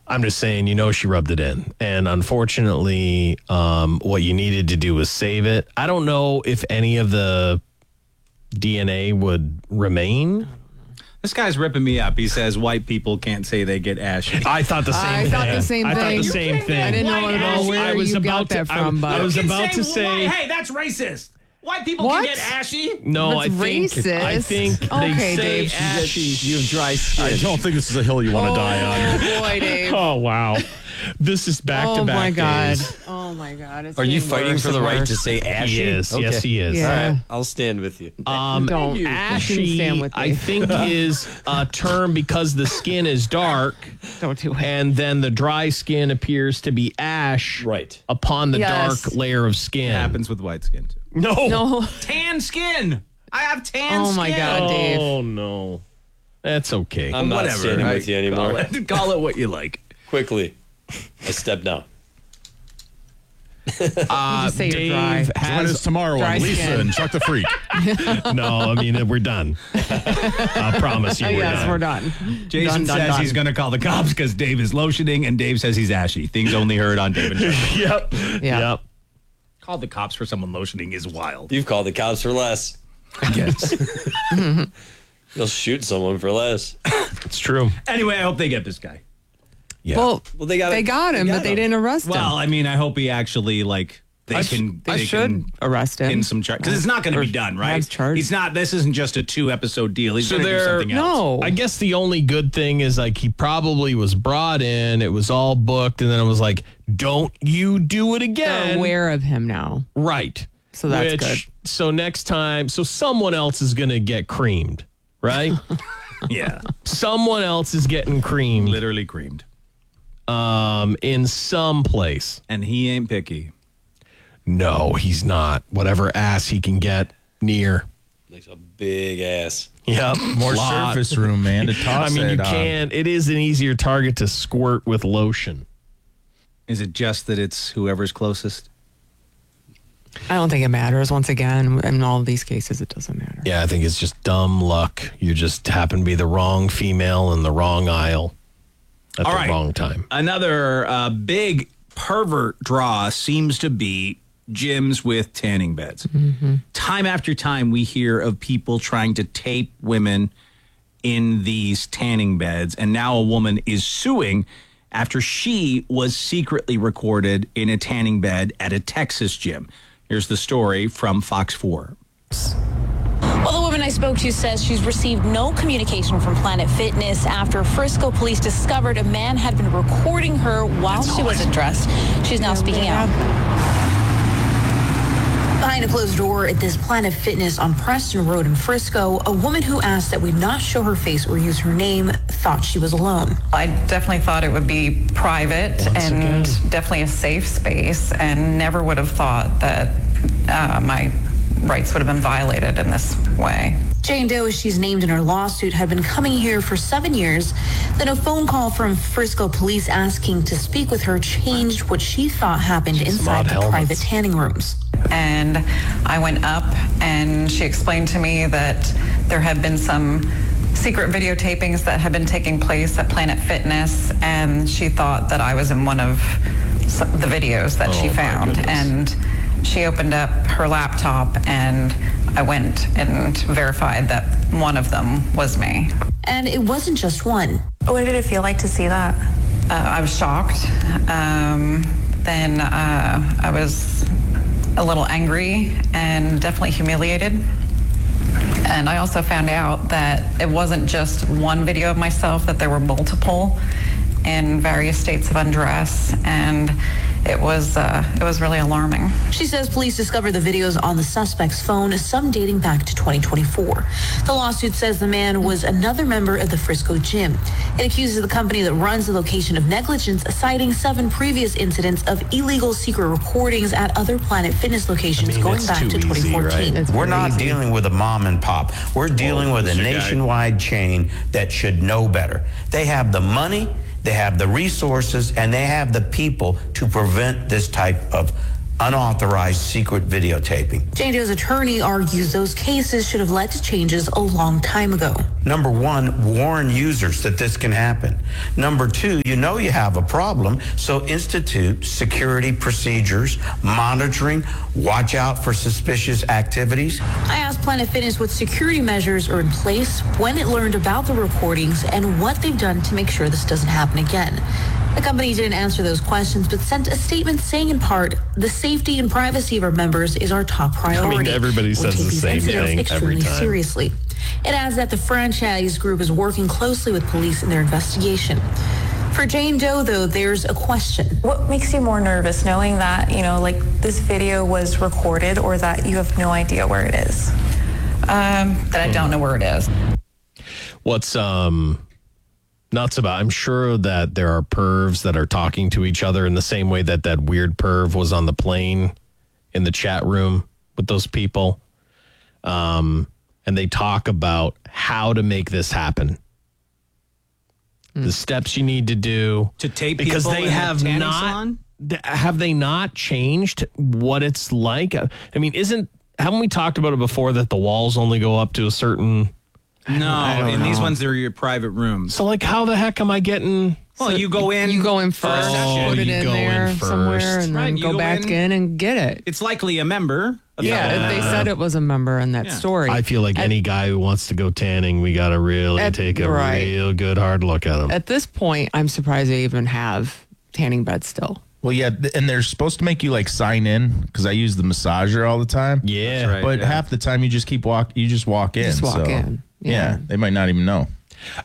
I'm just saying, she rubbed it in. And unfortunately, what you needed to do was save it. I don't know if any of the DNA would remain. This guy's ripping me up. He says white people can't say they get ashy. I thought the same thing. I thought the same thing. I didn't know at all where you got that from, but I was about to say, hey, that's racist. White people can get ashy? No, That's racist. I think Okay, they say Dave. ashy. You have dry skin. I don't think this is a hill you want to die on. Oh, boy, Dave. Oh, wow. This is back-to-back Oh, my God. days. Oh, my God. It's Are you getting fighting worse for the and right worse. to say ashy? Yes, yes, he is. Yeah. All right, I'll stand with you. Don't. Ashy, Stand with me. I think, is a term because the skin is dark. Don't do it. And then the dry skin appears to be ash Right. upon the Yes. dark layer of skin. It happens with white skin, too. No. Tan skin. I have tan skin. Oh, my God, Dave. Oh, no. That's okay. I'm not standing with you anymore. Call it what you like. Quickly, I step down. You just say you're dry. Dave Join us has... tomorrow Dry on Lisa skin. and Chuck the Freak. No, I mean, we're done. I promise you We're done. Jason Done, says done. he's going to call the cops because Dave is lotioning, and Dave says he's ashy. Things only heard on Dave and Chuck. Yep. Yeah. Yep. Call the cops for someone lotioning is wild. You've called the cops for less. Yes. You'll shoot someone for less. It's true. Anyway, I hope they get this guy. Yeah. Well, Well, they got him, but they didn't arrest him. Well, I mean, I hope he actually, they They should can arrest him. pin some charge. Because it's not going to Or be done, right? have charge. He's not, this isn't just a 2-episode deal. He's So going to do they're- something else. No. I guess the only good thing is he probably was brought in, it was all booked, and then it was like, don't you do it They're again. aware of him now. Right. So that's good. So next time, someone else is going to get creamed, right? Yeah. Someone else is getting creamed Literally creamed. in some place. And he ain't picky. No, he's not. Whatever ass he can get near. Like a big ass. Yep. More Lot. surface room, man, to toss I mean, it you on. can't. It is an easier target to squirt with lotion. Is it just that it's whoever's closest? I don't think it matters. Once again, in all of these cases, it doesn't matter. Yeah, I think it's just dumb luck. You just happen to be the wrong female in the wrong aisle at All the right. wrong time. Another big pervert draw seems to be gyms with tanning beds. Time after time, we hear of people trying to tape women in these tanning beds, and now a woman is suing after she was secretly recorded in a tanning bed at a Texas gym. Here's the story from Fox 4. Well, the woman I spoke to says she's received no communication from Planet Fitness after Frisco police discovered a man had been recording her while she wasn't dressed. She's now speaking out. Behind a closed door at this Planet Fitness on Preston Road in Frisco, a woman who asked that we not show her face or use her name thought she was alone. I definitely thought it would be private and definitely a safe space, and never would have thought that my rights would have been violated in this way. Jane Doe, as she's named in her lawsuit, had been coming here for 7 years. Then a phone call from Frisco police asking to speak with her changed what she thought happened inside the private tanning rooms. And I went up, and she explained to me that there had been some secret videotapings that had been taking place at Planet Fitness, and she thought that I was in one of the videos that she found. And she opened up her laptop, and I went and verified that one of them was me. And it wasn't just one. What did it feel like to see that? I was shocked. Then I was a little angry and definitely humiliated. And I also found out that it wasn't just one video of myself, that there were multiple in various states of undress, and it was really alarming. She says police discovered the videos on the suspect's phone, some dating back to 2024. The lawsuit says the man was another member of the Frisco gym. It accuses the company that runs the location of negligence, citing 7 previous incidents of illegal secret recordings at other Planet Fitness locations going back to 2014. We're not dealing with a mom and pop. We're dealing with a nationwide chain that should know better. They have the money, they have the resources, and they have the people to prevent this type of unauthorized secret videotaping. Jane Doe's attorney argues those cases should have led to changes a long time ago. Number one, warn users that this can happen. Number two, you know you have a problem, so institute security procedures, monitoring, watch out for suspicious activities. I asked Planet Fitness what security measures are in place, when it learned about the recordings, and what they've done to make sure this doesn't happen again. The company didn't answer those questions, but sent a statement saying in part, the safety and privacy of our members is our top priority. I mean, everybody We says take the these same incidents thing every extremely time. seriously. It adds that the franchise group is working closely with police in their investigation. For Jane Doe, though, there's a question. What makes you more nervous, knowing that, like this video was recorded, or that you have no idea where it is? That I don't know where it is. What's nuts about, I'm sure that there are pervs that are talking to each other in the same way that that weird perv was on the plane in the chat room with those people. And they talk about how to make this happen. The steps you need to do To tape because people they in a have tanning not salon? have they not changed what it's like? I mean, haven't we talked about it before that the walls only go up to a certain? No, in these ones, they're your private rooms. So, like, how the heck am I getting? Well, you go in. You go in first, Oh, put it you in go in there first. somewhere, and Right, then you go go back in and get it. It's likely a member. Yeah, they said it was a member in that story. I feel like any guy who wants to go tanning, we got to really take a real good hard look at him. At this point, I'm surprised they even have tanning beds still. Well, yeah, and they're supposed to make you like sign in because I use the massager all the time. Yeah, That's right, but yeah. half the time you just keep walk. You just walk in. Just walk so, in. Yeah, they might not even know.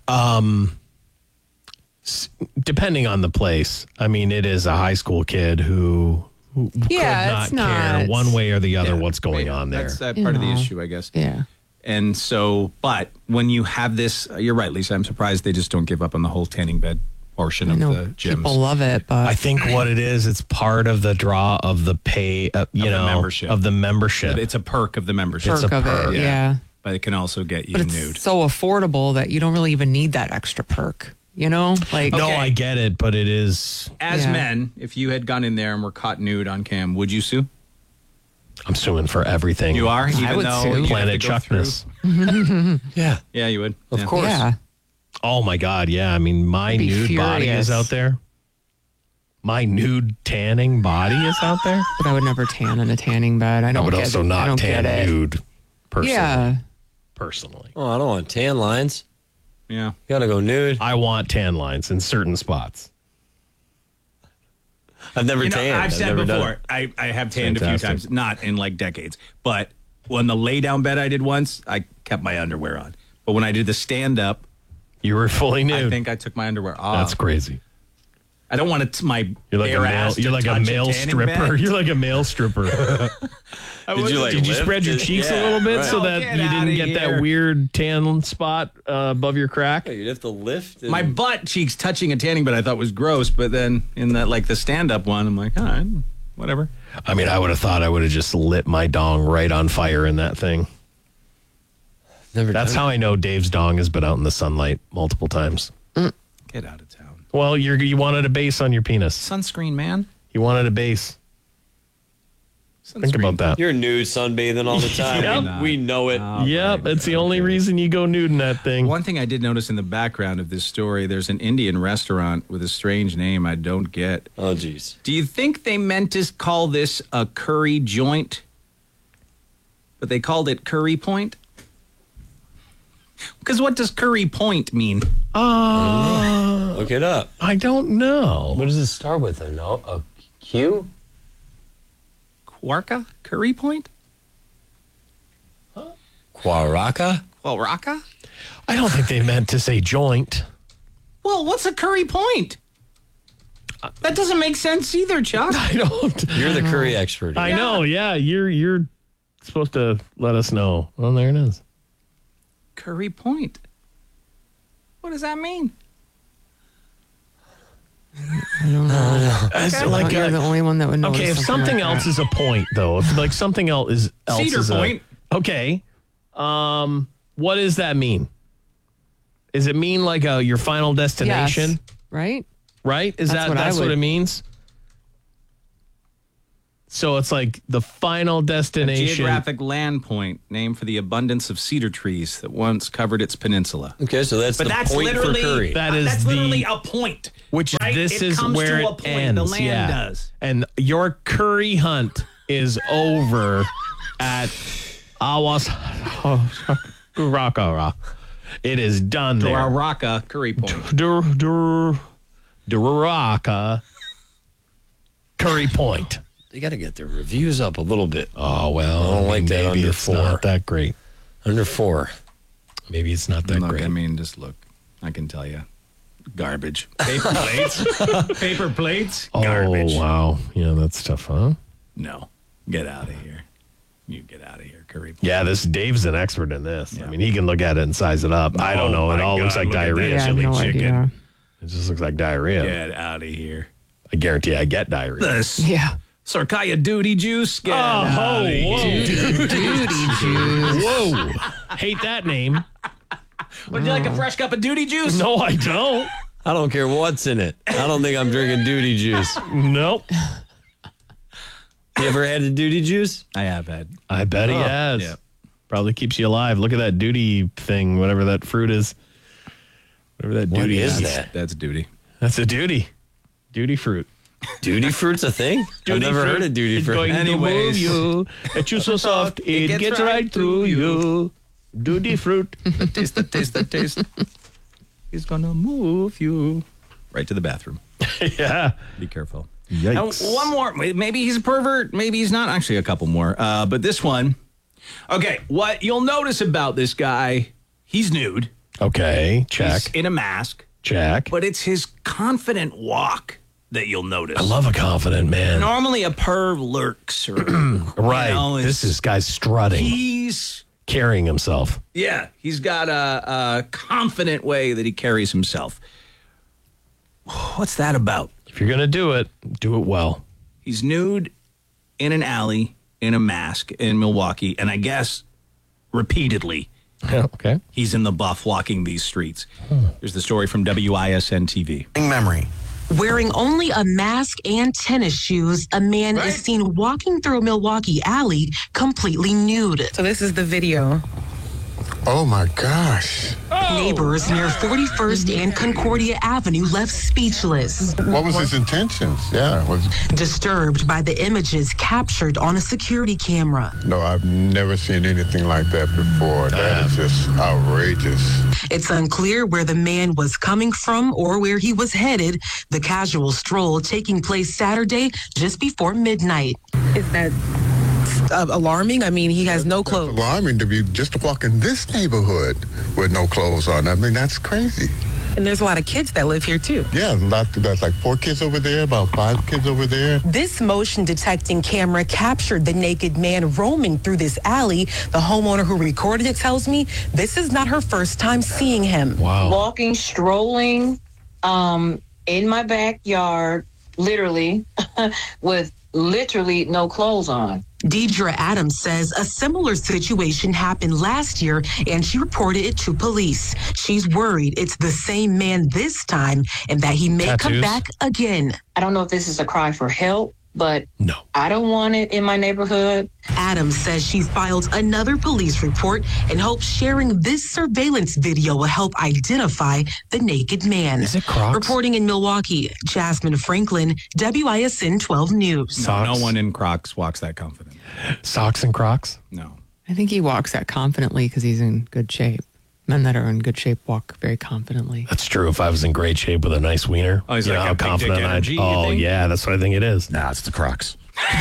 Depending on the place. I mean, it is a high school kid who could it's not care not. one way or the other Yeah, what's going on there. That's part of the issue, I guess. Yeah. And so, but when you have this, you're right, Lisa. I'm surprised they just don't give up on the whole tanning bed portion I of know the gyms. people love it, but I think what it is, it's part of the draw of the pay, membership. of the membership. It's a perk of the membership. It's a perk of perk, it, yeah. But it can also get you But it's nude. so affordable that you don't really even need that extra perk. Like No, Okay. I get it, but it is. As Yeah. men, if you had gone in there and were caught nude on cam, would you sue? I'm suing for everything. You are? Even would though sue. you have to Planet go through- Chuckness. Yeah. Yeah, you would. Of Yeah. course. Yeah. Oh my God, yeah. I mean, my I'd be nude body furious. is out there. My nude tanning body is out there. But I would never tan in a tanning bed. I I don't would get also it. I not don't tan get it. nude. Personally. Yeah. Personally, Oh, I don't want tan lines. Yeah. Gotta go nude. I want tan lines in certain spots. I've never You know, tanned. I've said never done before, it. I have tanned a few Fantastic. times, not in like decades, but when the lay down bed I did once, I kept my underwear on. But when I did the stand up, You were fully nude. I think I took my underwear off. That's crazy. I don't want it my You're like bare a male. ass to You're like a touch male tanning stripper. bed. You're like a male stripper. Did you like Did you lift spread your it? cheeks Yeah, a little bit right. so Oh, that get you outta didn't get here. that weird tan spot above your crack? Yeah, you'd have to lift. And My butt cheeks touching a tanning bed I thought was gross, but then in that like the stand up one, I'm like, all right, whatever. I mean, I would have thought I would have just lit my dong right on fire in that thing. never. That's done how I know Dave's dong has been out in the sunlight multiple times. Get out of town. Well, you wanted a base on your penis. Sunscreen, man. You wanted a base. Think about that. You're nude sunbathing all the time. Yep. We know it. Yep, it's the only reason you go nude in that thing. One thing I did notice in the background of this story, there's an Indian restaurant with a strange name I don't get. Oh, geez. Do you think they meant to call this a curry joint, but they called it Curry Point? Because what does Curry Point mean? Look it up. I don't know. What does it start with? A Q? Quarka? Curry Point? Quaraka? Quaraka? I don't think they meant to say joint. Well, what's a Curry Point? That doesn't make sense either, Chuck. I don't. You're the curry expert. I know. Yeah, you're supposed to let us know. Well, there it is. Curry Point. What does that mean? I don't know. It's like You're the only one that would know. okay, if something like else that. is a point, though, if like something else is Cedar Point. Okay, what does that mean? Does it mean like your final destination? Yes, right? Right? Is That's that what I that's what would- it means? So it's like the final A destination. geographic land point named for the abundance of cedar trees that once covered its peninsula. Okay, so that's But the that's point for literally Curry. that's literally a point. Which right? this It is comes where to a it point. ends. The land yeah. does. And your curry hunt is over at Awas Rakara. It is done there. Doraraka Curry Point. Doraraka Curry Point. They got to get their reviews up a little bit. Oh, well. I don't like that maybe under it's 4. not that great. Under 4. Maybe it's not that Look, great. I mean, just look. I can tell you. Garbage. Paper plates. Paper plates. Garbage. Oh, wow. Yeah, that's tough, huh? No. Get out of here. You get out of here, Curry Point. Yeah, Dave's an expert in this. I mean, he can look at it and size it up. I don't know. It my all looks God, like look at diarrhea. Yeah, I have no idea. It just looks like diarrhea. Get out of here. I guarantee I get diarrhea. This Yeah. Sarkaya Duty Juice. Get out of here. Duty juice. Whoa. Hate that name. Would you like a fresh cup of Duty Juice? No, I don't. I don't care what's in it. I don't think I'm drinking duty juice. Nope. You ever had a duty juice? I have had. I bet he has. yeah. Probably keeps you alive. Look at that duty thing, whatever that fruit is. Whatever that What duty is is. that? That's duty. That's a duty. Duty fruit. Duty fruit's a thing? I've never heard of duty It's fruit. going to move Anyways. you. It's you so soft, it gets right through you. Duty fruit. The taste. He's gonna move you right to the bathroom. Yeah. Be careful. Yikes. Now, one more. Maybe he's a pervert. Maybe he's not. Actually, a couple more. But this one. Okay, what you'll notice about this guy, he's nude. Okay, check. He's in a mask. Check. But it's his confident walk that you'll notice. I love a confident man. Normally a perv lurks or Right. you know, This guy's strutting, he's carrying himself. yeah, he's got a confident way that he carries himself. What's that about? If you're going to do it well. He's nude in an alley in a mask in Milwaukee, and I guess repeatedly Okay. he's in the buff walking these streets. Here's the story from WISN TV. Memory. Wearing only a mask and tennis shoes, a man is seen walking through a Milwaukee alley completely nude. So this is the video. Oh my gosh. Neighbors near 41st and Concordia Avenue left speechless. What was his intentions? Yeah. Disturbed by the images captured on a security camera. No, I've never seen anything like that before. That is just outrageous. It's unclear where the man was coming from or where he was headed. The casual stroll taking place Saturday just before midnight. Is that alarming? I mean, he has no clothes. Alarming to be just walk in this neighborhood with no clothes on. I mean, that's crazy. And there's a lot of kids that live here too. Yeah, that's like 4 kids over there, about 5 kids over there. This motion detecting camera captured the naked man roaming through this alley. The homeowner who recorded it tells me this is not her first time seeing him. Wow. Walking, strolling in my backyard, literally, with literally no clothes on. Deidre Adams says a similar situation happened last year and she reported it to police. She's worried it's the same man this time and that he may come back again. I don't know if this is a cry for help, but no, I don't want it in my neighborhood. Adams says she's filed another police report and hopes sharing this surveillance video will help identify the naked man. Is it Crocs? Reporting in Milwaukee, Jasmine Franklin, WISN 12 News. No one in Crocs walks that confident. Socks and Crocs? No. I think he walks that confidently because he's in good shape. Men that are in good shape walk very confidently. That's true. If I was in great shape with a nice wiener, Oh, he's you like know a how big dick confident energy, you Oh, think? yeah, that's what I think it is. Nah, it's the Crocs.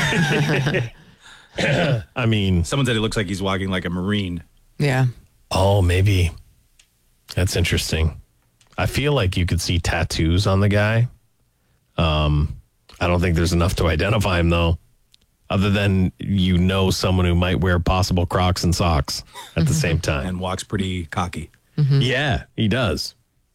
I mean, Someone said he looks like he's walking like a Marine. Yeah. oh, maybe. That's interesting. I feel like you could see tattoos on the guy. I don't think there's enough to identify him, though, other than someone who might wear possible Crocs and socks at the same time. And walks pretty cocky. Yeah, he does.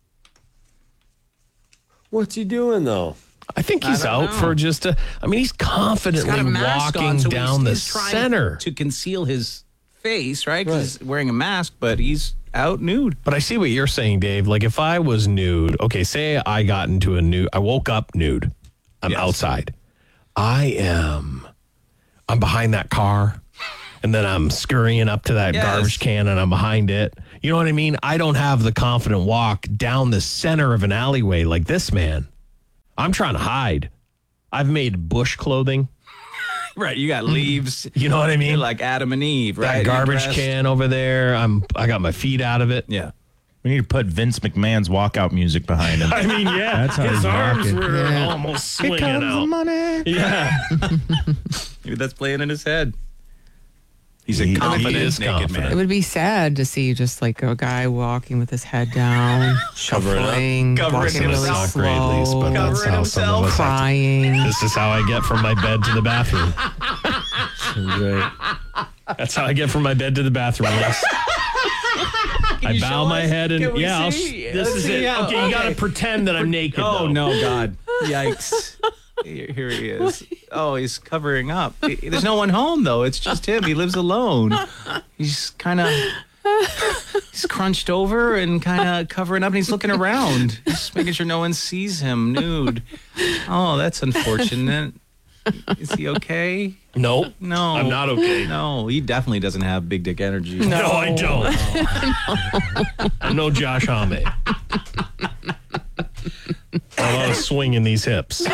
What's he doing, though? I think he's I don't out know. for just a. I mean, he's He's got confidently a mask walking on, so down the he's trying center. to conceal his face, right? 'Cause he's wearing a mask, but he's out nude. But I see what you're saying, Dave. Like if I was nude, okay, say I got into I woke up nude. I'm outside. I am I'm behind that car, and then I'm scurrying up to that garbage can, and I'm behind it. You know what I mean? I don't have the confident walk down the center of an alleyway like this man. I'm trying to hide. I've made bush clothing. Right, you got leaves. You know what I mean? You're like Adam and Eve, right? That garbage can over there. I got my feet out of it. Yeah. We need to put Vince McMahon's walkout music behind him. I mean, yeah. That's how his he's arms walking. were almost Here swinging comes the out. money. Yeah. Maybe that's playing in his head. He's a confident is naked confident. It man. would be sad to see just like a guy walking with his head down, shuffling, Covering walking really himself. Not great, slow, Lise, but that's Covering how some of himself. us have to- crying. This is how I get from my bed to the bathroom. That's how I get from my bed to the bathroom. Lise. I bow my head and Can we yeah, see? this Let's is see it. how- Okay, you got to okay. pretend that I'm naked. Oh, though. no, God. Yikes. Here he is. Oh, he's covering up. There's no one home, though. It's just him. He lives alone. He's kind of... He's crunched over and kind of covering up, and he's looking around. Just making sure no one sees him nude. Oh, that's unfortunate. Is he okay? No, No. I'm not okay. No, he definitely doesn't have big dick energy. No, I don't. I'm no Josh Homme. A lot of swing in these hips.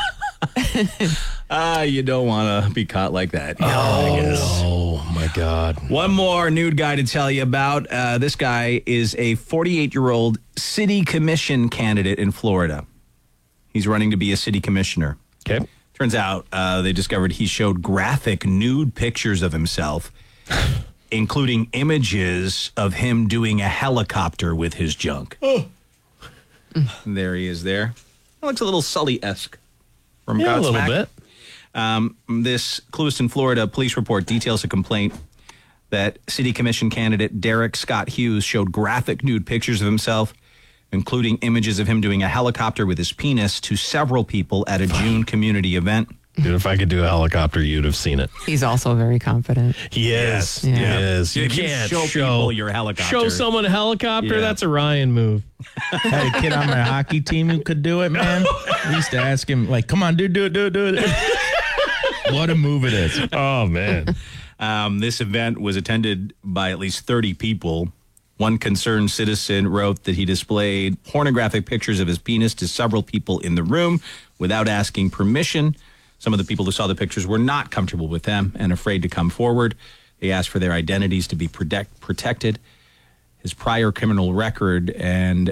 You don't want to be caught like that. Oh, my God. One more nude guy to tell you about. This guy is a 48-year-old city commission candidate in Florida. He's running to be a city commissioner. Okay. Turns out they discovered he showed graphic nude pictures of himself, including images of him doing a helicopter with his junk. There he is there. Looks a little Sully-esque from Yeah, a little Godsmack. bit. This Clewiston, Florida police report details a complaint that city commission candidate Derek Scott Hughes showed graphic nude pictures of himself, including images of him doing a helicopter with his penis to several people at a June community event. Dude, if I could do a helicopter, you'd have seen it. He's also very confident. He is. Yeah. He is. You If you can't show people your helicopter. Show someone a helicopter. Yeah. That's a Ryan move. I had a kid on my hockey team who could do it, man. We used to ask him, like, come on, dude, do it. What a move it is. Oh, man. This event was attended by at least 30 people. One concerned citizen wrote that he displayed pornographic pictures of his penis to several people in the room without asking permission. Some of the people who saw the pictures were not comfortable with them and afraid to come forward. They asked for their identities to be protected. His prior criminal record, and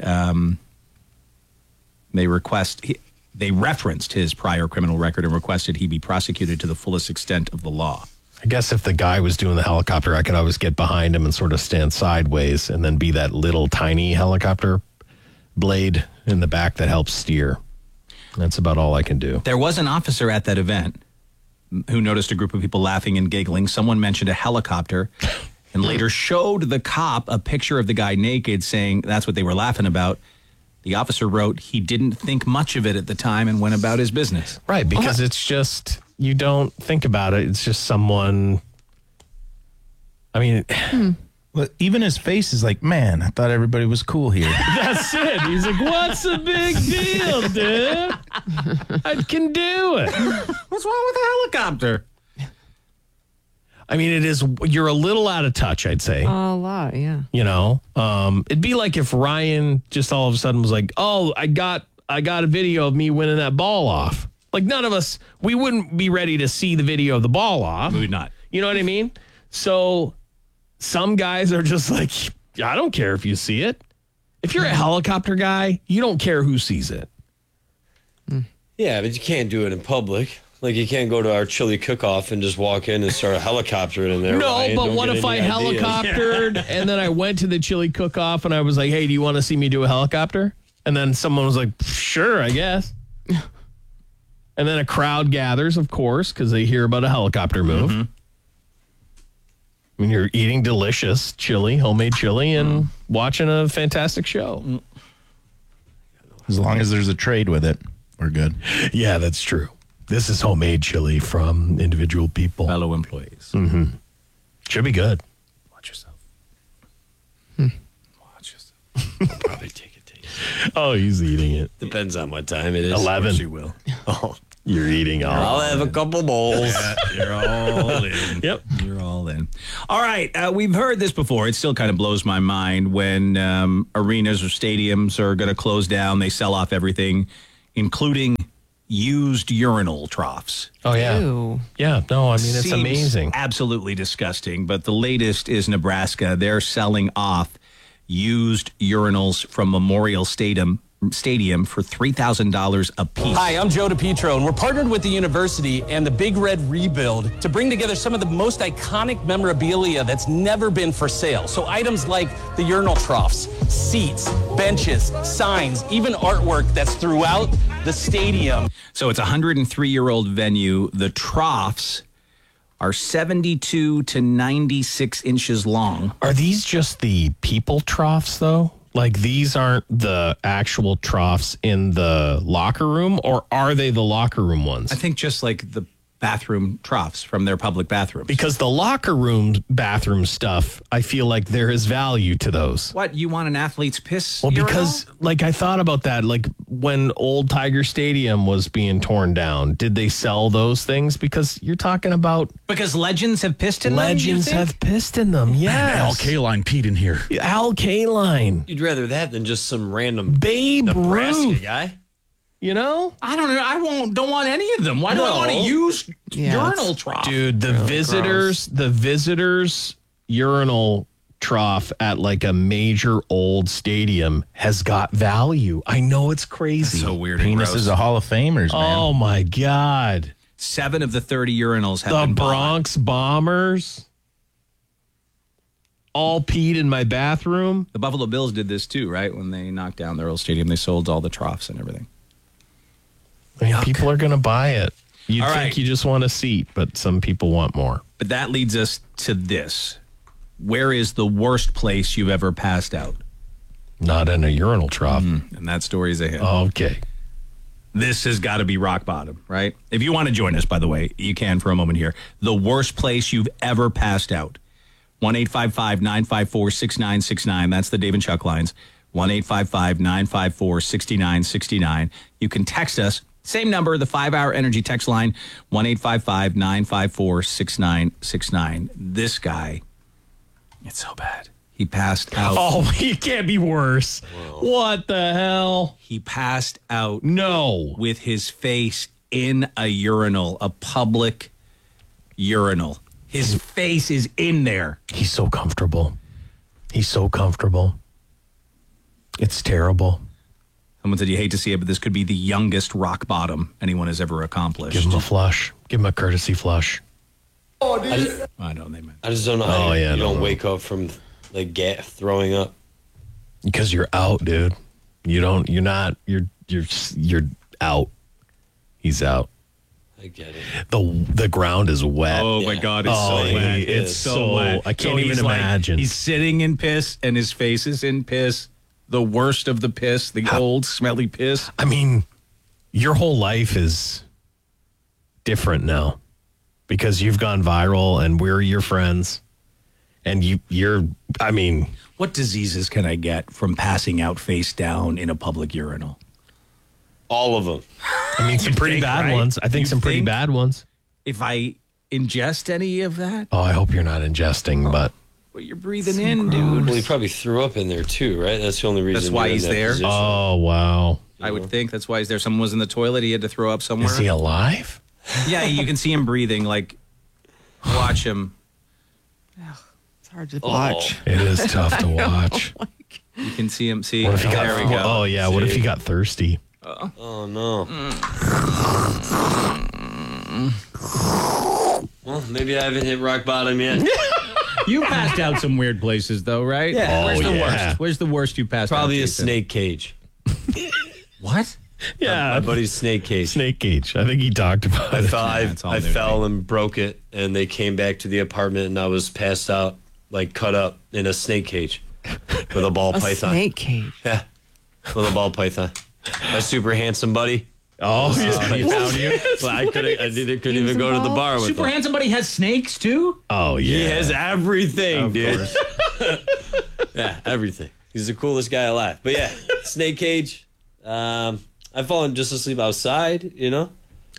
they referenced his prior criminal record and requested he be prosecuted to the fullest extent of the law. I guess if the guy was doing the helicopter, I could always get behind him and sort of stand sideways and then be that little tiny helicopter blade in the back that helps steer. That's about all I can do. There was an officer at that event who noticed a group of people laughing and giggling. Someone mentioned a helicopter and later showed the cop a picture of the guy naked, saying that's what they were laughing about. The officer wrote he didn't think much of it at the time and went about his business. Right, because it's just, you don't think about it. It's just someone, I mean, Well, even his face is like, man, I thought everybody was cool here. that's it. He's like, what's the big deal, dude? I can do it. What's wrong with the helicopter? I mean, you're a little out of touch, I'd say. A lot, yeah. You know, it'd be like if Ryan just all of a sudden was like, oh, I got a video of me winning that ball off. Like none of us, we wouldn't be ready to see the video of the ball off. We would not. You know what I mean? So some guys are just like, I don't care if you see it. If you're a helicopter guy, you don't care who sees it. Yeah, but you can't do it in public. Like, you can't go to our chili cook-off and just walk in and start helicoptering in there. No, Ryan. but Don't what get if I any ideas. helicoptered and then I went to the chili cook-off and I was like, hey, do you want to see me do a helicopter? And then someone was like, sure, I guess. And then a crowd gathers, of course, because they hear about a helicopter move. I mean, you're eating delicious chili, homemade chili, and watching a fantastic show. As long as there's a trade with it, we're good. Yeah, that's true. This is homemade chili from individual people. Fellow employees. Mm-hmm. Should be good. Watch yourself. Watch yourself. Probably take a taste. Oh, he's eating it. Depends on what time it is. 11. She will. Oh, You're eating all. I'll have a couple bowls. Yeah, you're all in. Yep. You're all in. All right. We've heard this before. It still kind of blows my mind when arenas or stadiums are going to close down. They sell off everything, including used urinal troughs. Oh, yeah. Ew. Yeah. No, I mean, it's Seems amazing. Absolutely disgusting. But the latest is Nebraska. They're selling off used urinals from Memorial Stadium for $3,000 a piece. Hi, I'm Joe DePietro, and we're partnered with the university and the Big Red Rebuild to bring together some of the most iconic memorabilia that's never been for sale. So items like the urinal troughs, seats, benches, signs, even artwork that's throughout the stadium. So it's a 103-year-old venue. The troughs are 72 to 96 inches long. Are these just the people troughs, though? Like, these aren't the actual troughs in the locker room, or are they the locker room ones? I think just like the bathroom troughs from their public bathrooms. Because the locker room bathroom stuff, I feel like there is value to those. What, you want an athlete's piss? Well, urinal? because, like, I thought about that. Like, when old Tiger Stadium was being torn down, did they sell those things? Because you're talking about... Because legends have pissed in them, Legends have pissed in them, yes. Al Kaline peed in here. Al Kaline. You'd rather that than just some random Babe Nebraska Ruth. guy. You know? I don't know. I don't want any of them. Why do I want to use urinal trough? Dude, the visitors urinal trough at like a major old stadium has got value. I know it's crazy. That's so weird. And Penis gross. is a Hall of Famers, man. Oh my God. 7 of the 30 urinals have The been bought. Bronx Bombers all peed in my bathroom. The Buffalo Bills did this too, right? When they knocked down their old stadium, they sold all the troughs and everything. I mean, people are going to buy it. You'd All think right. you just want a seat, but some people want more. But that leads us to this. Where is the worst place you've ever passed out? Not in a urinal trough. And that story's ahead. Okay. This has got to be rock bottom, right? If you want to join us, by the way, you can for a moment here. The worst place you've ever passed out. 1-855-954-6969. That's the Dave and Chuck lines. 1-855-954-6969. You can text us. Same number, the 5-hour energy text line, 1-855-954-6969. This guy, it's so bad. He passed out. Oh, it can't be worse. Whoa. What the hell? He passed out. No. With his face in a urinal, a public urinal. His face is in there. He's so comfortable. He's so comfortable. It's terrible. Someone said you hate to see it, but this could be the youngest rock bottom anyone has ever accomplished. Give him a flush. Give him a courtesy flush. I know they meant. I just don't know how you don't wake up from like throwing up. Because you're out, dude. You're out. He's out. I get it. The ground is wet. Oh my God, it's so wet. It's so wet. I can't even imagine. He's sitting in piss and his face is in piss. The worst of the piss, the old smelly piss. I mean, your whole life is different now because you've gone viral and we're your friends. And I mean, what diseases can I get from passing out face down in a public urinal? All of them. I mean, some pretty bad ones. I think some pretty bad ones. If I ingest any of that? Oh, I hope you're not ingesting, but. Well, you're breathing in, dude. Well, he probably threw up in there too, right? That's the only reason. That's why you're in he's that there. position. Oh, wow. I would think that's why he's there. Someone was in the toilet. He had to throw up somewhere. Is he alive? Yeah, you can see him breathing. Like, watch him. It's hard to watch. It is tough to watch. You can see him. See, What if he got, there we go. Oh, yeah. What if he got thirsty? Oh no. Well, maybe I haven't hit rock bottom yet. You passed out some weird places, though, right? Yeah. Where's the yeah. worst? Where's the worst you passed out? Probably a Jason? snake cage. What? Yeah. My buddy's snake cage. Snake cage. I think he talked about I it. fell, That's all I new to fell me. and broke it, and they came back to the apartment, and I was passed out, like cut up in a snake cage with a ball A python. snake cage. Yeah, with a ball python. My super handsome buddy. Oh, He found you. Well, I couldn't even go to the bar with Super him. handsome buddy has snakes too. Oh, yeah. He has everything, Of dude. course. Yeah, everything. He's the coolest guy alive. But yeah, snake cage. I've fallen just asleep outside, you know?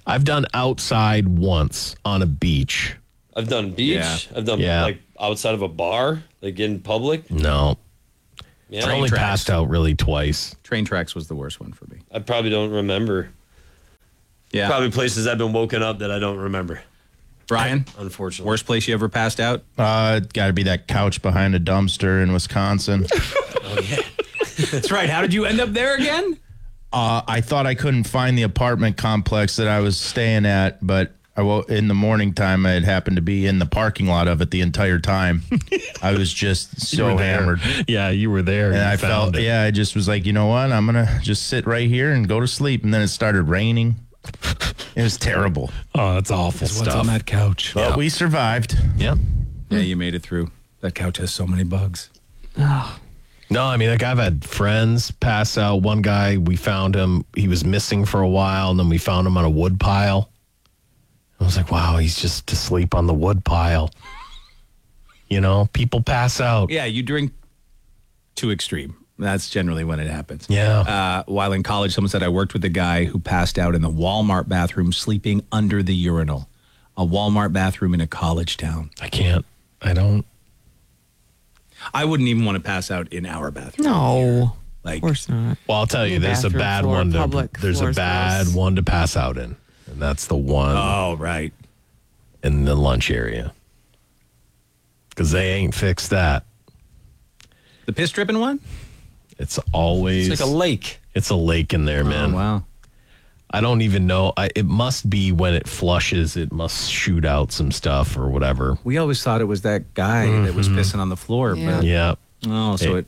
I've done outside once on a beach. I've done beach. Yeah. I've done like outside of a bar, like in public. No. Yeah. I only passed out really twice. Train tracks was the worst one for me. I probably don't remember. Yeah. Probably places I've been woken up that I don't remember. Brian, unfortunately. Worst place you ever passed out? Got to be that couch behind a dumpster in Wisconsin. Oh, yeah. That's right. How did you end up there again? I thought I couldn't find the apartment complex that I was staying at, but in the morning time, I had happened to be in the parking lot of it the entire time. I was just so hammered. Yeah, you were there. And You I found felt, it. I just was like, you know what? I'm going to just sit right here and go to sleep. And then it started raining. It was terrible. Oh, that's awful What's on that couch? But we survived. Yep. Yeah, you made it through. That couch has so many bugs. No, I mean, like I've had friends pass out. One guy, we found him. He was missing for a while, and then we found him on a wood pile. I was like, wow, he's just asleep on the wood pile. You know, people pass out. Yeah, you drink too extreme. That's generally when it happens. Yeah. While in college, someone said I worked with a guy who passed out in the Walmart bathroom, sleeping under the urinal. A Walmart bathroom in a college town. I can't. I don't. I wouldn't even want to pass out in our bathroom. No. Like, of course not. Well, I'll tell you, there's a Bathroom bad floor, one. public There's a floors, bad gross. one to pass out in, and that's the one. Oh, right. In the lunch area, because they ain't fixed that. The piss dripping one? It's always It's like a lake. It's a lake in there, man. Oh, wow. I don't even know. It must be when it flushes, it must shoot out some stuff or whatever. We always thought it was that guy that was pissing on the floor. Yeah. But Yeah. oh, so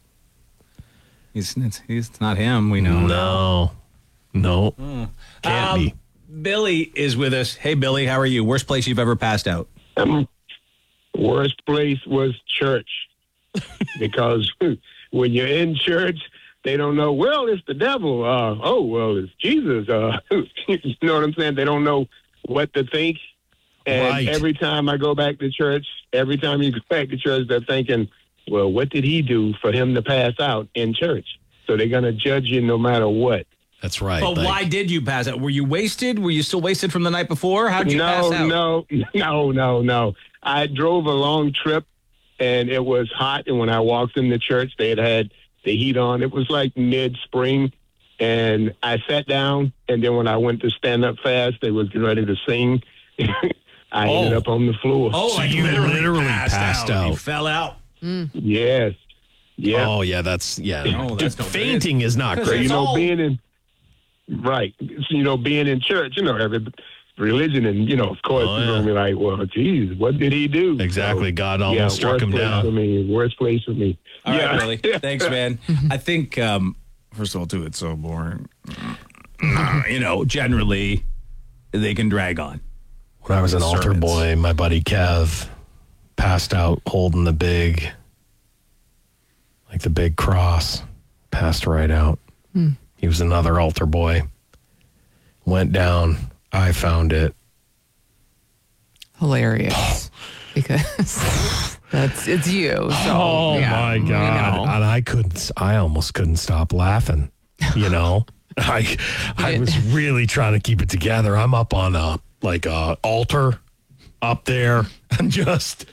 it's not him. We know. No. Can't Um, be. Billy is with us. Hey, Billy, how are you? Worst place you've ever passed out? Worst place was church because when you're in church, they don't know, well, it's the devil. Well, it's Jesus. You know what I'm saying? They don't know what to think. And Right. every time I go back to church, every time you go back to church, they're thinking, well, what did he do for him to pass out in church? So they're going to judge you no matter what. That's right. But why did you pass out? Were you wasted? Were you still wasted from the night before? How'd you pass out? No. I drove a long trip, and it was hot. And when I walked in the church, they had the heat on. It was like mid-spring, and I sat down. And then when I went to stand up fast, they was getting ready to sing. I ended up on the floor. Oh, So like you literally passed passed out. out. You fell out. Yes. Yeah. Oh, yeah. That's, yeah. Oh, that's no fainting is not Because great. You know, all- being in church, every religion, and of course, Oh, you're yeah. gonna be like, well, geez, what did he do? Exactly. So, God almost struck worst him place down. For me, worst place for me. All right, Billy. Thanks, man. I think, first of all, too, it's so boring. Generally, they can drag on. When I was an altar Sermons. boy, my buddy Kev passed out holding the big cross, passed right out. He was another altar boy. Went down. I found it. Hilarious. Because it's you. So, Oh yeah, my we God. know. And I almost couldn't stop laughing. I was really trying to keep it together. I'm up on a altar up there and just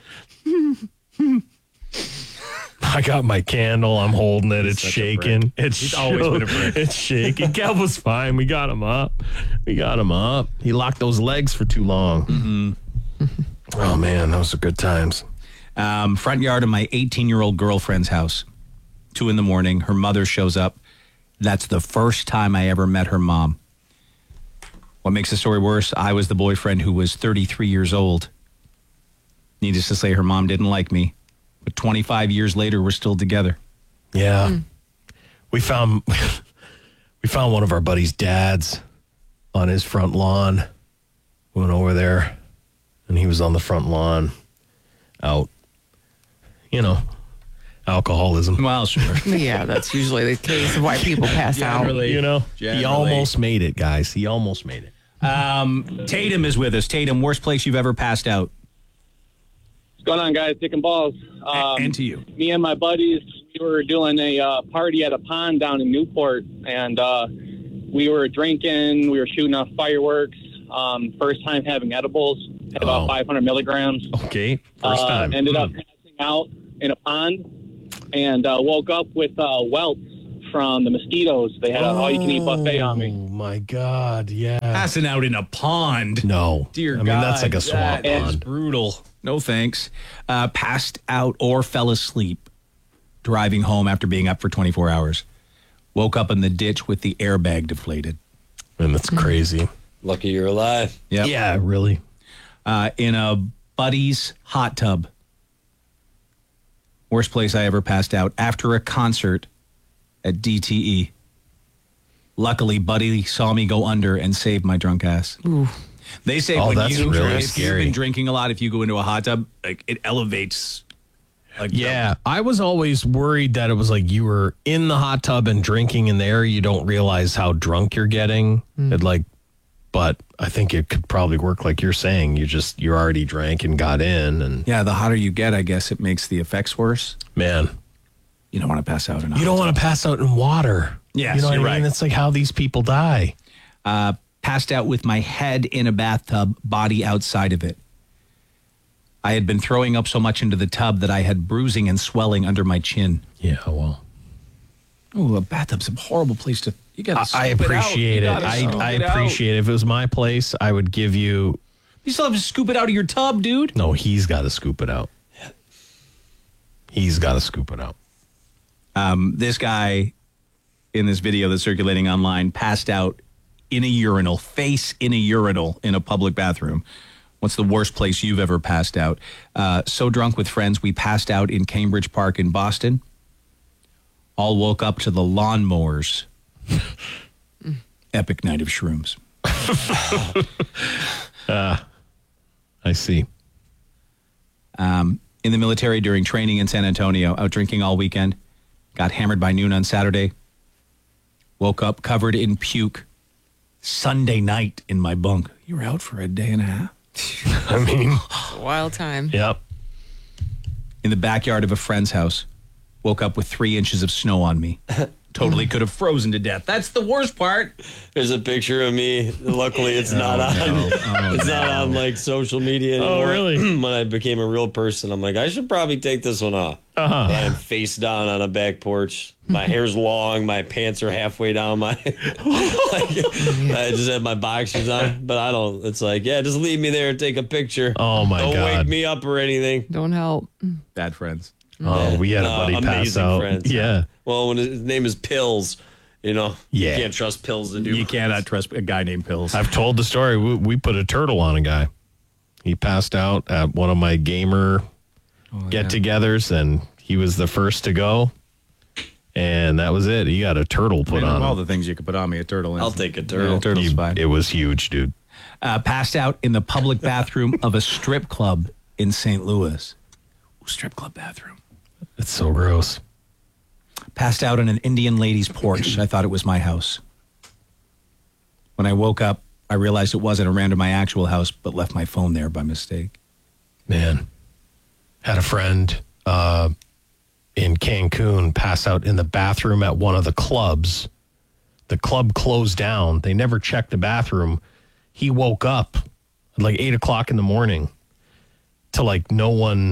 I got my candle. I'm holding it. It's such a shaking. He's always been a brick. It's shaking. Kev was fine. We got him up. He locked those legs for too long. Mm-hmm. Oh man, those are good times. Front yard of my 18-year-old girlfriend's house. 2 a.m. Her mother shows up. That's the first time I ever met her mom. What makes the story worse, I was the boyfriend who was 33 years old. Needless to say, her mom didn't like me. But 25 years later, we're still together. Yeah. We found one of our buddies' dads on his front lawn. Went over there and he was on the front lawn out, alcoholism. Well, sure. Yeah, that's usually the case of why people pass out. Generally. He Generally. almost made it, guys. He almost made it. Tatum is with us. Tatum, worst place you've ever passed out? What's going on, guys? Dick and balls. And to you. Me and my buddies, we were doing a party at a pond down in Newport, and we were drinking. We were shooting off fireworks. First time having edibles. Had about 500 milligrams. Okay, first time. Ended up passing out in a pond and woke up with welts from the mosquitoes. They had an all-you-can-eat buffet on me. Oh, my God, yeah. Passing out in a pond. No. Dear God. I mean, that's like a swamp That is pond. brutal. No thanks. Passed out or fell asleep driving home after being up for 24 hours. Woke up in the ditch with the airbag deflated. And that's crazy. Lucky you're alive. Yep. Yeah, really. In a buddy's hot tub. Worst place I ever passed out after a concert at DTE. Luckily, Buddy saw me go under and saved my drunk ass. Ooh. They say Oh, when that's you really if scary. you've been drinking a lot, if you go into a hot tub, like it elevates. Like Yeah, I was always worried that it was like you were in the hot tub and drinking in there. You don't realize how drunk you're getting. But I think it could probably work like you're saying. You already drank and got in, and yeah, the hotter you get, I guess it makes the effects worse. Man, you don't want to pass out in. You don't want to pass out in water. Yes, you know what you're I mean. right. It's like how these people die. Passed out with my head in a bathtub, body outside of it. I had been throwing up so much into the tub that I had bruising and swelling under my chin. Yeah, well. Oh, a bathtub's a horrible place to. You got. I appreciate it. I appreciate it. If it was my place, I would give you. You still have to scoop it out of your tub, dude. No, he's got to scoop it out. He's got to scoop it out. This guy in this video that's circulating online passed out in a urinal, face in a urinal in a public bathroom. What's the worst place you've ever passed out? So drunk with friends, we passed out in Cambridge Park in Boston. All woke up to the lawnmowers. Epic night of shrooms. I see. In the military during training in San Antonio, out drinking all weekend. Got hammered by noon on Saturday. Woke up covered in puke. Sunday night in my bunk. You were out for a day and a half. I mean, wild time. Yep. In the backyard of a friend's house. Woke up with 3 inches of snow on me. Totally could have frozen to death. That's the worst part. There's a picture of me. Luckily, it's not on. It's not on like social media anymore. Oh, really? When I became a real person, I'm like, I should probably take this one off. I am face down on a back porch. My hair's long. My pants are halfway down. I just have my boxers on, but I don't. It's like, yeah, just leave me there and take a picture. Oh my God! Don't God. wake me up or anything. Don't help. Bad friends. Oh, we had a buddy pass amazing out. Friends. Yeah. Well, when his name is Pills, you Yeah. can't trust Pills to do. You cannot trust a guy named Pills. I've told the story. We put a turtle on a guy. He passed out at one of my gamer get-togethers, and he was the first to go. And that was it. He got a turtle put on all him. the things you could put on me, a turtle. I'll take a turtle. Yeah, turtle's fine. It was huge, dude. Passed out in the public bathroom of a strip club in St. Louis. Strip club bathroom. It's so gross. Passed out on an Indian lady's porch. I thought it was my house. When I woke up, I realized it wasn't. I ran to my actual house, but left my phone there by mistake. Man, had a friend in Cancun pass out in the bathroom at one of the clubs. The club closed down. They never checked the bathroom. He woke up at like 8 o'clock in the morning to like no one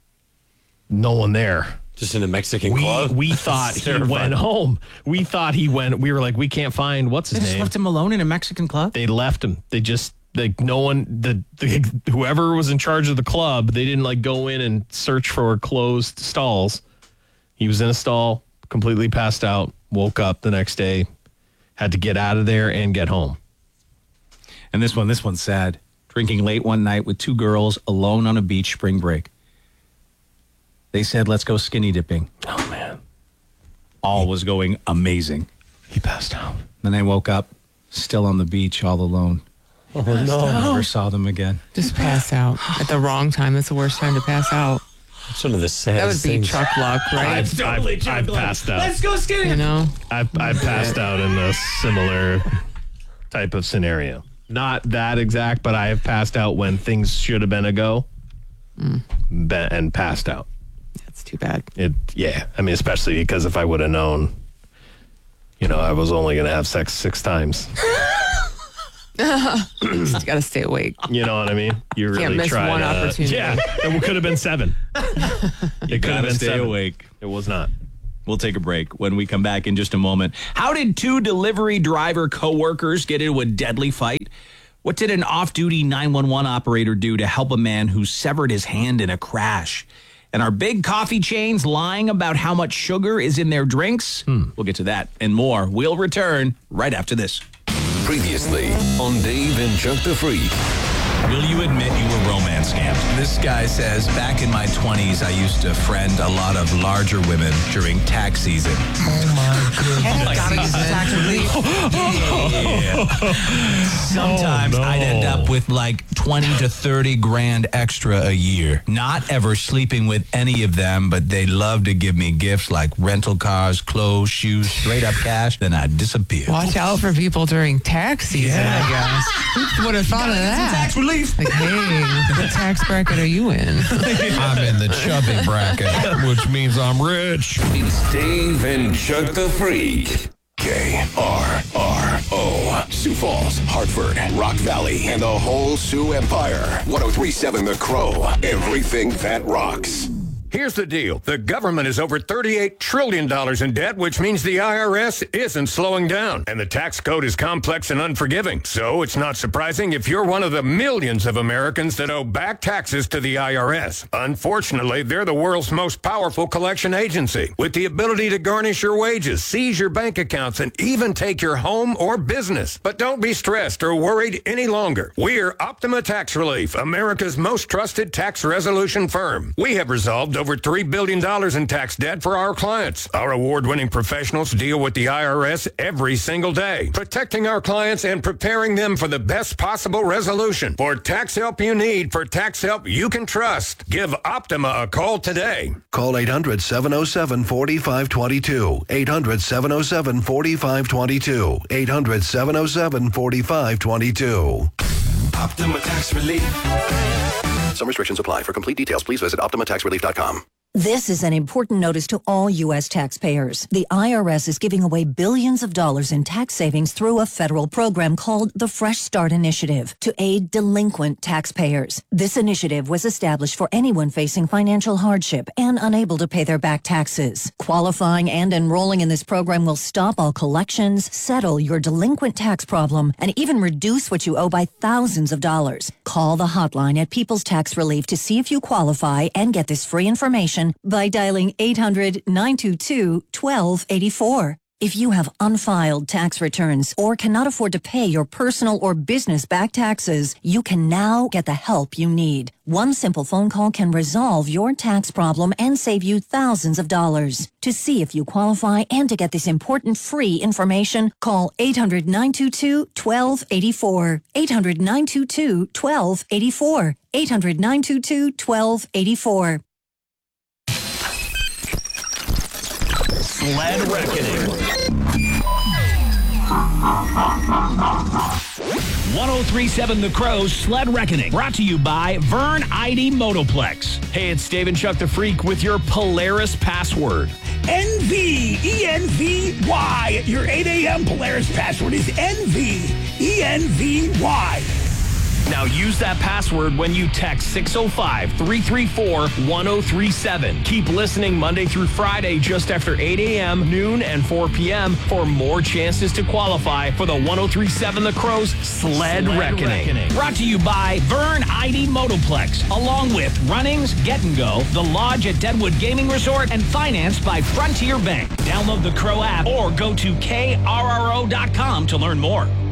there. Just in a Mexican club? We thought he went home. We thought he went. We were like, we can't find what's his They just name. left him alone in a Mexican club? They left him. They just like no one. Whoever was in charge of the club, they didn't like go in and search for closed stalls. He was in a stall, completely passed out. Woke up the next day, had to get out of there and get home. And this one's sad. Drinking late one night with 2 girls alone on a beach spring break. They said, let's go skinny dipping. Oh, man. All was going amazing. He passed out. Then I woke up, still on the beach, all alone. Oh, no. Never saw them again. Just pass out at the wrong time. That's the worst time to pass out. It's one of the saddest That would be things. Chuck Luck, right? I've passed out. Let's go skinny. You know? I've passed out in a similar type of scenario. Not that exact, but I have passed out when things should have been a go and passed out. That's too bad. I mean, especially because if I would have known, I was only going to have sex 6 times. Just got to stay awake. You know what I mean? You really Can't miss tried. one opportunity. Yeah, it could have been 7. It could have been stay 7. awake. It was not. We'll take a break. When we come back in just a moment, how did 2 delivery driver co-workers get into a deadly fight? What did an off-duty 911 operator do to help a man who severed his hand in a crash? And are big coffee chains lying about how much sugar is in their drinks? We'll get to that and more. We'll return right after this. Previously on Dave and Chuck the Freak. Will you admit you were romance scammed? This guy says, back in my 20s, I used to friend a lot of larger women during tax season. Oh my goodness. Gotta use tax relief. Sometimes I'd end up with like 20 to 30 grand extra a year. Not ever sleeping with any of them, but they love to give me gifts like rental cars, clothes, shoes, straight up cash. Then I'd disappear. Watch out for people during tax season, I guess. Who would have thought of that? Tax relief. Like, hey, what tax bracket are you in? I'm in the chubby bracket, which means I'm rich. It's Dave and Chuck the Freak. KRRO. Sioux Falls, Hartford, Rock Valley, and the whole Sioux Empire. 103.7 The Crow. Everything that rocks. Here's the deal. The government is over $38 trillion in debt, which means the IRS isn't slowing down. And the tax code is complex and unforgiving. So it's not surprising if you're one of the millions of Americans that owe back taxes to the IRS. Unfortunately, they're the world's most powerful collection agency, with the ability to garnish your wages, seize your bank accounts, and even take your home or business. But don't be stressed or worried any longer. We're Optima Tax Relief, America's most trusted tax resolution firm. We have resolved over $3 billion in tax debt for our clients. Our award-winning professionals deal with the IRS every single day, protecting our clients and preparing them for the best possible resolution. For tax help you need, for tax help you can trust, give Optima a call today. Call 800-707-4522. 800-707-4522. 800-707-4522. Optima Tax Relief. Some restrictions apply. For complete details, please visit OptimaTaxRelief.com. This is an important notice to all U.S. taxpayers. The IRS is giving away billions of dollars in tax savings through a federal program called the Fresh Start Initiative to aid delinquent taxpayers. This initiative was established for anyone facing financial hardship and unable to pay their back taxes. Qualifying and enrolling in this program will stop all collections, settle your delinquent tax problem, and even reduce what you owe by thousands of dollars. Call the hotline at People's Tax Relief to see if you qualify and get this free information by dialing 800-922-1284. If you have unfiled tax returns or cannot afford to pay your personal or business back taxes, you can now get the help you need. One simple phone call can resolve your tax problem and save you thousands of dollars. To see if you qualify and to get this important free information, call 800-922-1284. 800-922-1284. 800-922-1284. Sled Reckoning. 1037 The Crow Sled Reckoning. Brought to you by Vern ID Motoplex. Hey, it's Dave and Chuck the Freak with your Polaris password. NV-ENVY. Your 8 a.m. Polaris password is NV-ENVY. Now use that password when you text 605-334-1037. Keep listening Monday through Friday just after 8 a.m., noon, and 4 p.m. for more chances to qualify for the 1037 The Crow's Sled Reckoning. Brought to you by Vern ID Motoplex, along with Runnings, Get and Go, The Lodge at Deadwood Gaming Resort, and financed by Frontier Bank. Download the Crow app or go to KRRO.com to learn more.